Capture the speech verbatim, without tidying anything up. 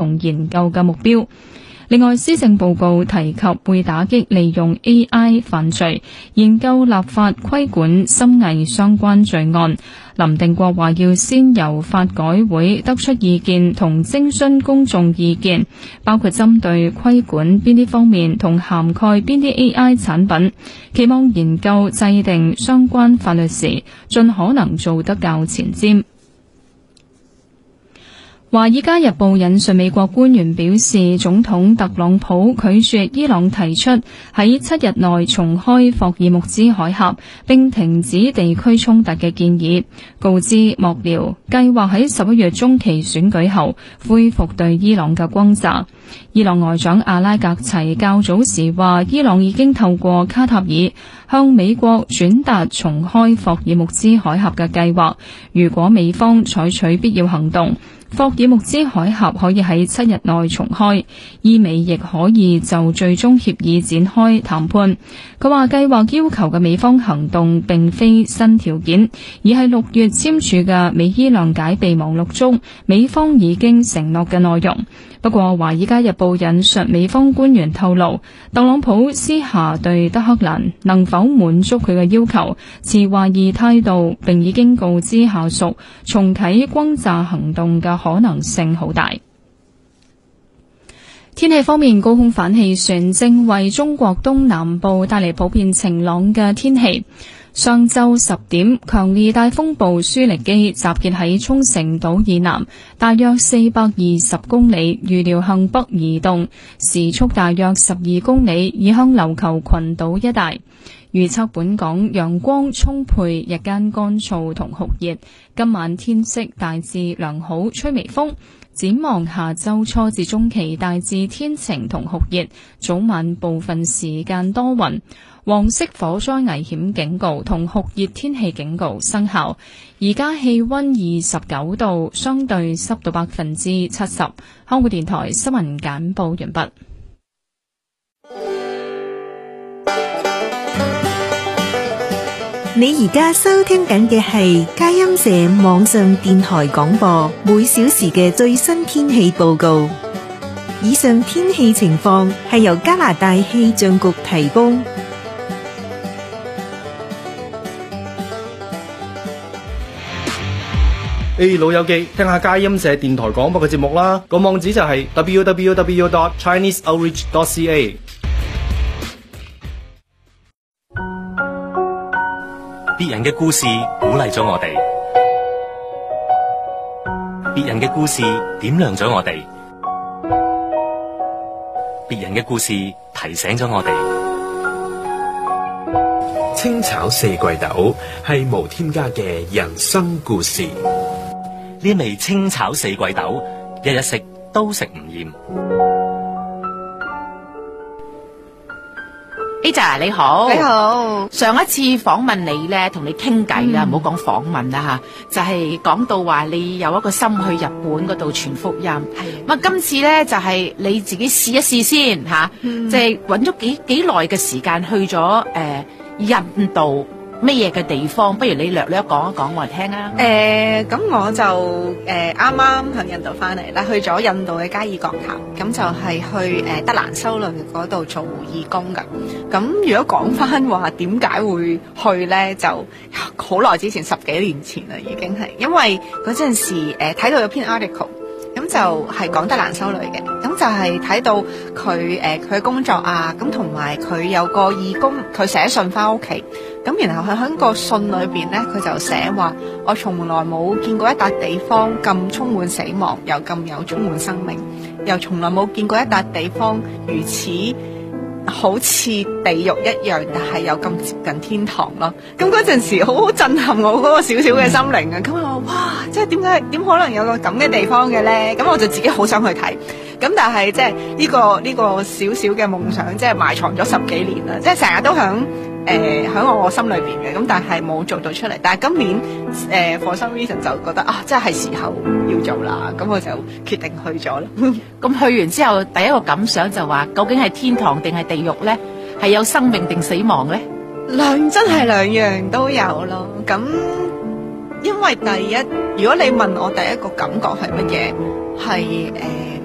同研究嘅目標。另外，施政報告提及會打擊利用 A I 犯罪，研究立法規管深偽相關罪案。林定國話要先由法改會得出意見同徵詢公眾意見，包括針對規管邊啲方面同涵蓋邊啲 A I 產品，期望研究制定相關法律時盡可能做得較前瞻。華爾街日報引述美國官員表示，總統特朗普拒絕伊朗提出喺七日內重開霍爾木茲海峽並停止地區衝突嘅建議，告知幕僚計劃喺十一月中期選舉後恢復對伊朗嘅轟炸。伊朗外長阿拉格齊較早時話，伊朗已經透過卡塔爾向美國轉達重開霍爾木茲海峽嘅計劃，如果美方採取必要行動，霍爾木茲海峽可以喺七日內重開，伊美亦可以就最終協議展開談判。佢話計劃要求嘅美方行動並非新條件，而係六月簽署嘅美伊諒解備忘錄中美方已經承諾嘅內容。不過，《華爾街日報》引述美方官員透露，特朗普私下對德黑蘭能否滿足佢嘅要求持懷疑態度，並已經告知下屬重啟轟炸行動嘅可能性好大。天氣方面，高空反氣旋正為中國東南部帶嚟普遍晴朗嘅天氣。上晝十點，強烈大風暴舒力基集結喺沖繩島以南，大約四百二十公里，預料向北移動，時速大約十二公里，移向琉球群島一帶。預測本港陽光充沛，日間乾燥同酷熱，今晚天色大致良好，吹微風。展望下周初至中期大致天晴同酷熱，早晚部分時間多雲。黃色火災危險警告同酷熱天氣警告生效。而家氣溫二十九度，相對濕度百分之七十。香港電台新聞簡報完畢。 你而家收聽緊嘅係佳音社網上電台廣播，每小時嘅最新天氣報告。以上天氣情況係由加拿大氣象局提供。 誒、hey, 老友記，聽下佳音社電台廣播嘅節目啦，個網址就係 double-u double-u double-u dot chinese outreach dot c a。 別人嘅故事鼓勵咗我哋，別人嘅故事點亮咗我哋，別人嘅故事提醒咗我哋。 清炒四季豆係無添加嘅人生故事。 呢味清炒四季豆，日日食都食唔厭。 Ada 你好， 你好。 上一次訪問你咧，同你傾偈啦，唔好講訪問啦吓，就係、是、講到話你有一個心去日本嗰度傳福音。係咁啊，今次咧就係、是、你自己試一試先吓，即係揾咗幾幾耐嘅時間去咗誒、呃、印度。乜嘢嘅地方？不如你略略講一講我嚟聽啊！ 誒、呃，咁我就誒啱啱向印度翻嚟啦，去咗印度嘅加爾各答，咁就係去誒、呃、德蘭修女嗰度做義工噶。咁如果講翻話點解會去咧，就好耐之前，十幾年前啦，已經係因為嗰陣時誒睇、呃、到有篇 article。咁就係講德蘭修女嘅，咁就係睇到佢誒佢嘅工作啊，咁同埋佢有個義工，佢寫信翻屋企，咁然後佢喺個信裏邊咧，佢就寫話：我從來冇見過一笪地方咁充滿死亡，又咁有充滿生命，又從來冇見過一笪地方如此好似地獄一樣，但係又咁接近天堂咯。咁嗰陣時好好震撼我嗰個小小嘅心靈啊！咁我話哇，即係點解點可能有個咁嘅地方嘅咧？咁我就自己好想去睇。咁但係即係呢個呢個小小嘅夢想，即係埋藏咗十幾年啦，即係成日都響誒響我心裏邊嘅。咁但係冇做到出嚟。但係今年誒 for some reason 就覺得啊，即係係時候要做啦。咁我就決定去咗啦。 咁去完之後，第一個感想就話，究竟係天堂定係地獄咧？係有生命定死亡咧？ 兩真係兩樣都有咯。咁因為第一，如果你問我第一個感覺係乜嘢，係誒。呃